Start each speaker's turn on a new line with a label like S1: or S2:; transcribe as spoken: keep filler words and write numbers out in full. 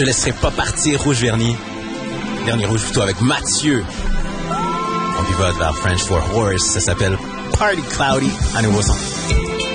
S1: te laisserai pas partir, Rouge Vernis. Dernier Rouge plutôt avec Mathieu. On pivote vers French for Horse. Ça s'appelle Party Cloudy à nouveau son.